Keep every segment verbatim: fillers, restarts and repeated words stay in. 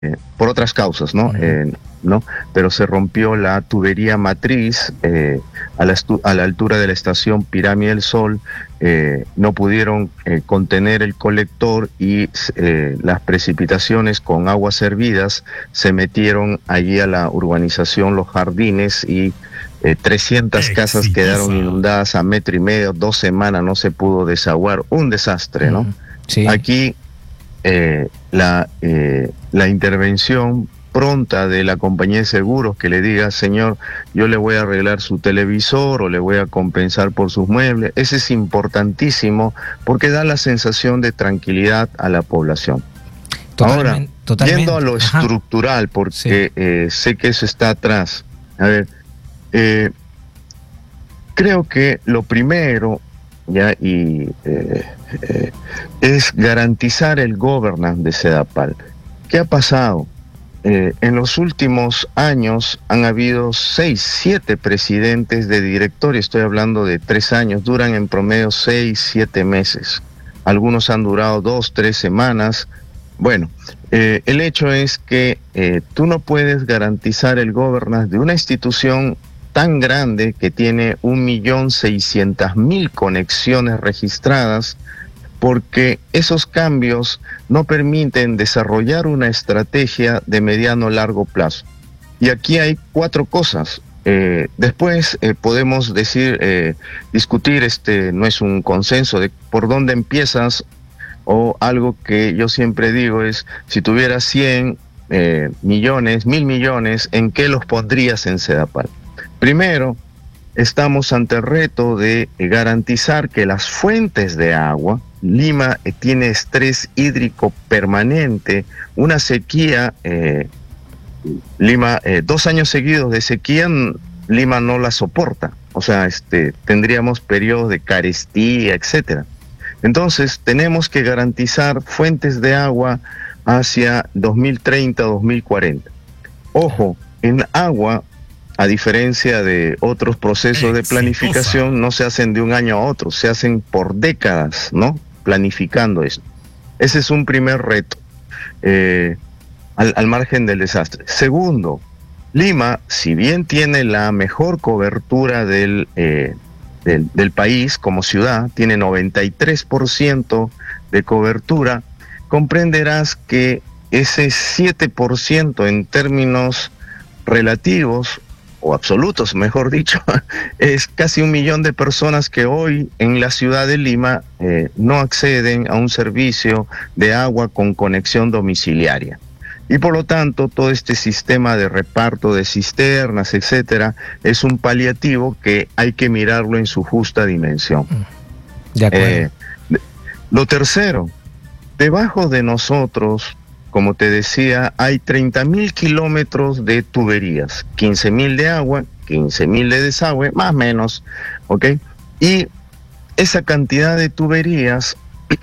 eh, por otras causas, ¿no? Uh-huh. Eh, ¿no? Pero se rompió la tubería matriz eh, a, la a la altura de la estación Pirámide del Sol. Eh, no pudieron eh, contener el colector y eh, las precipitaciones con aguas hervidas se metieron allí a la urbanización Los Jardines y eh, trescientas casas quedaron inundadas a metro y medio, dos semanas no se pudo desaguar, un desastre, ¿no? Uh-huh. Sí. Aquí eh, la, eh, la intervención pronta de la compañía de seguros que le diga, señor, yo le voy a arreglar su televisor o le voy a compensar por sus muebles, ese es importantísimo porque da la sensación de tranquilidad a la población. Totalmente, Ahora, totalmente. Yendo a lo Ajá. estructural, porque sí. eh, sé que eso está atrás, a ver, eh, creo que lo primero ya y eh, eh, es garantizar el governance de Sedapal. ¿Qué ha pasado? Eh, en los últimos años han habido seis, siete presidentes de directorio, estoy hablando de tres años, duran en promedio seis, siete meses. Algunos han durado dos, tres semanas. Bueno, eh, el hecho es que eh, tú no puedes garantizar el governance de una institución tan grande que tiene un millón seiscientas mil conexiones registradas, porque esos cambios no permiten desarrollar una estrategia de mediano a largo plazo. Y aquí hay cuatro cosas. Eh, después eh, podemos decir, eh, discutir, este no es un consenso de por dónde empiezas, o algo que yo siempre digo es, si tuvieras cien eh, millones, mil millones, ¿en qué los pondrías en Sedapal? Primero, estamos ante el reto de garantizar que las fuentes de agua, Lima eh, tiene estrés hídrico permanente, una sequía, eh, Lima, eh, dos años seguidos de sequía, Lima no la soporta, o sea, este, tendríamos periodos de carestía, etcétera. Entonces, tenemos que garantizar fuentes de agua hacia dos mil treinta, dos mil cuarenta. Ojo, en agua, a diferencia de otros procesos de planificación, no se hacen de un año a otro, se hacen por décadas, ¿no? Planificando esto. Ese es un primer reto, eh, al, al margen del desastre. Segundo, Lima, si bien tiene la mejor cobertura del, eh, del, del país como ciudad, tiene noventa y tres por ciento de cobertura, comprenderás que ese siete por ciento en términos relativos, o absolutos, mejor dicho, es casi un millón de personas que hoy en la ciudad de Lima eh, no acceden a un servicio de agua con conexión domiciliaria. Y por lo tanto, todo este sistema de reparto de cisternas, etcétera, es un paliativo que hay que mirarlo en su justa dimensión. De acuerdo. Eh, lo tercero, debajo de nosotros, como te decía, hay treinta mil kilómetros de tuberías, quince mil de agua, quince mil de desagüe, más o menos, ¿ok? Y esa cantidad de tuberías,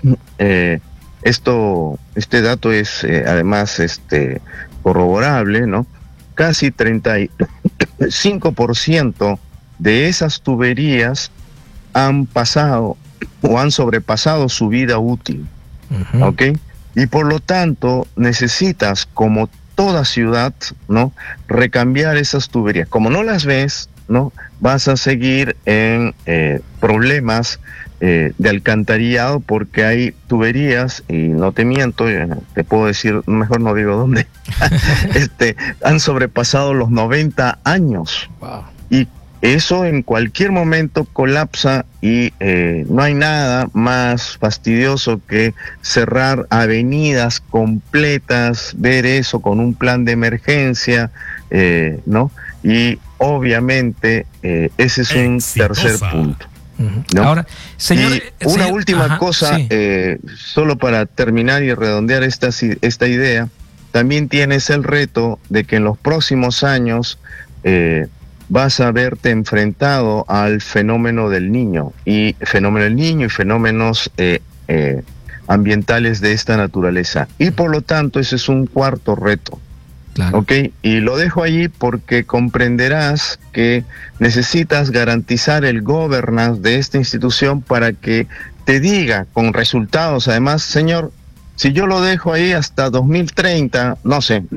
eh, esto, este dato es eh, además este, corroborable, ¿no? Casi treinta y cinco por ciento de esas tuberías han pasado o han sobrepasado su vida útil, uh-huh. ¿ok? Y por lo tanto necesitas, como toda ciudad, ¿no?, recambiar esas tuberías. Como no las ves, ¿no?, vas a seguir en eh, problemas eh, de alcantarillado, porque hay tuberías, y no te miento, te puedo decir, mejor no digo dónde, este, han sobrepasado los noventa años. Wow. Y eso en cualquier momento colapsa y eh, no hay nada más fastidioso que cerrar avenidas completas, ver eso con un plan de emergencia, eh, ¿no? Y obviamente eh, ese es un Exitosa. tercer punto, ¿no? Ahora, señor, y una señor, última ajá, cosa, sí. eh, solo para terminar y redondear esta, esta idea, también tienes el reto de que en los próximos años eh, vas a verte enfrentado al fenómeno del niño, y fenómeno del niño y fenómenos eh, eh, ambientales de esta naturaleza. Y por lo tanto, ese es un cuarto reto. Claro. ¿Ok? Y lo dejo allí porque comprenderás que necesitas garantizar el governance de esta institución para que te diga con resultados, además, señor, si yo lo dejo ahí hasta dos mil treinta, no sé,